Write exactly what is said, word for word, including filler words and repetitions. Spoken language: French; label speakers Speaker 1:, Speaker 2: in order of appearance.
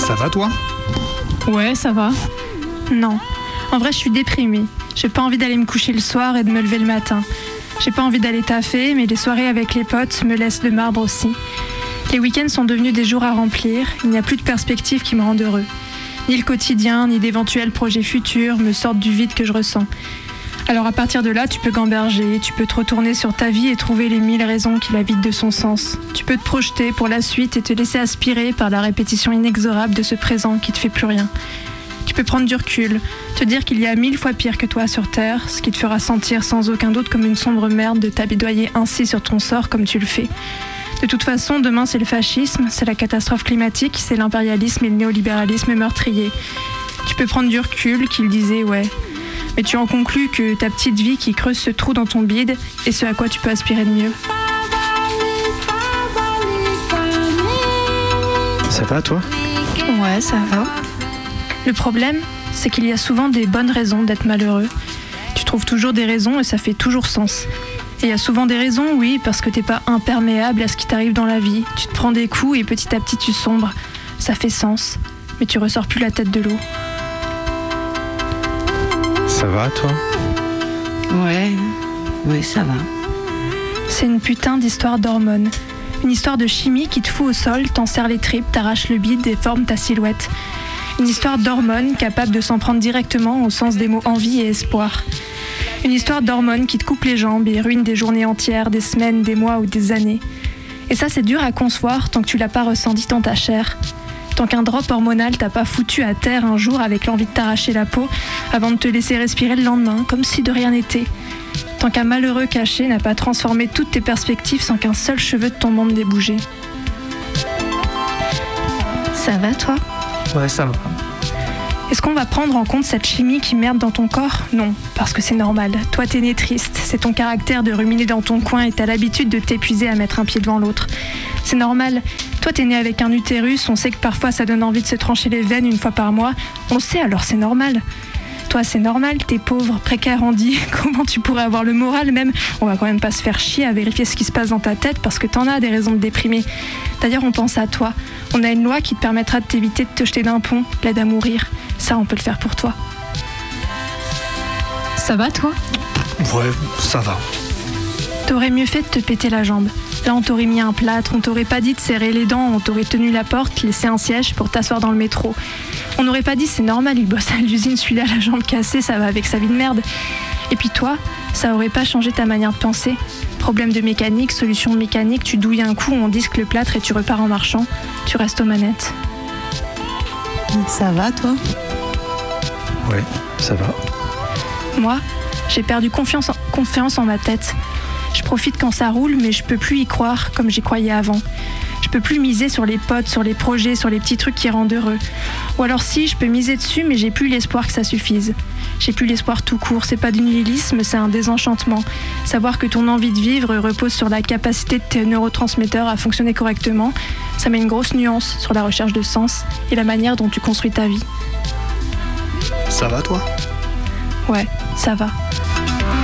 Speaker 1: Ça va toi ?
Speaker 2: Ouais, ça va.
Speaker 3: Non. En vrai, je suis déprimée. J'ai pas envie d'aller me coucher le soir et de me lever le matin. J'ai pas envie d'aller taffer, mais les soirées avec les potes me laissent de marbre aussi. Les week-ends sont devenus des jours à remplir. Il n'y a plus de perspectives qui me rendent heureux. Ni le quotidien, ni d'éventuels projets futurs me sortent du vide que je ressens. Alors à partir de là, tu peux gamberger, tu peux te retourner sur ta vie et trouver les mille raisons qui la vident de son sens. Tu peux te projeter pour la suite et te laisser aspirer par la répétition inexorable de ce présent qui te fait plus rien. Tu peux prendre du recul, te dire qu'il y a mille fois pire que toi sur Terre, ce qui te fera sentir sans aucun doute comme une sombre merde de t'abidoyer ainsi sur ton sort comme tu le fais. De toute façon, demain c'est le fascisme, c'est la catastrophe climatique, c'est l'impérialisme et le néolibéralisme meurtrier. Tu peux prendre du recul, qu'il disait, ouais. Mais tu en conclus que ta petite vie qui creuse ce trou dans ton bide est ce à quoi tu peux aspirer de mieux.
Speaker 1: Ça va toi ?
Speaker 2: Ouais, ça va.
Speaker 3: Le problème, c'est qu'il y a souvent des bonnes raisons d'être malheureux. Tu trouves toujours des raisons et ça fait toujours sens. Et il y a souvent des raisons, oui, parce que t'es pas imperméable à ce qui t'arrive dans la vie. Tu te prends des coups et petit à petit tu sombres. Ça fait sens, mais tu ressors plus la tête de l'eau.
Speaker 1: Ça va toi ?
Speaker 4: Ouais, ouais, ça va.
Speaker 3: C'est une putain d'histoire d'hormones. Une histoire de chimie qui te fout au sol, t'en serre les tripes, t'arrache le bide et forme ta silhouette. Une histoire d'hormones capable de s'en prendre directement au sens des mots envie et espoir. Une histoire d'hormones qui te coupe les jambes et ruine des journées entières, des semaines, des mois ou des années. Et ça, c'est dur à concevoir tant que tu l'as pas ressenti dans ta chair. Tant qu'un drop hormonal t'a pas foutu à terre un jour avec l'envie de t'arracher la peau avant de te laisser respirer le lendemain, comme si de rien n'était. Tant qu'un malheureux caché n'a pas transformé toutes tes perspectives sans qu'un seul cheveu de ton monde n'ait bougé.
Speaker 2: Ça va, toi ?
Speaker 1: Ouais, ça va.
Speaker 3: Est-ce qu'on va prendre en compte cette chimie qui merde dans ton corps ? Non, parce que c'est normal. Toi, t'es né triste. C'est ton caractère de ruminer dans ton coin et t'as l'habitude de t'épuiser à mettre un pied devant l'autre. C'est normal. Toi, t'es né avec un utérus. On sait que parfois, ça donne envie de se trancher les veines une fois par mois. On le sait, alors c'est normal. Toi, c'est normal, t'es pauvre, précaire, handi. Comment tu pourrais avoir le moral même ? On va quand même pas se faire chier à vérifier ce qui se passe dans ta tête parce que t'en as des raisons de déprimer. D'ailleurs, on pense à toi. On a une loi qui te permettra de t'éviter de te jeter d'un pont, l'aide à mourir. Ça, on peut le faire pour toi.
Speaker 2: Ça va, toi ?
Speaker 1: Ouais, ça va.
Speaker 3: T'aurais mieux fait de te péter la jambe. Là, on t'aurait mis un plâtre, on t'aurait pas dit de serrer les dents, on t'aurait tenu la porte, laissé un siège pour t'asseoir dans le métro. On n'aurait pas dit c'est normal, il bosse à l'usine, celui-là, la jambe cassée, ça va avec sa vie de merde. Et puis toi, ça aurait pas changé ta manière de penser. Problème de mécanique, solution mécanique, tu douilles un coup, on disque le plâtre et tu repars en marchant. Tu restes aux manettes.
Speaker 4: Ça va, toi ?
Speaker 1: Ouais, ça va.
Speaker 3: Moi, j'ai perdu confiance en, confiance en ma tête. Je profite quand ça roule, mais je peux plus y croire comme j'y croyais avant. Je peux plus miser sur les potes, sur les projets, sur les petits trucs qui rendent heureux. Ou alors si, je peux miser dessus, mais j'ai plus l'espoir que ça suffise. J'ai plus l'espoir tout court, c'est pas du nihilisme, c'est un désenchantement. Savoir que ton envie de vivre repose sur la capacité de tes neurotransmetteurs à fonctionner correctement, ça met une grosse nuance sur la recherche de sens et la manière dont tu construis ta vie.
Speaker 1: Ça va toi ?
Speaker 3: Ouais, ça va.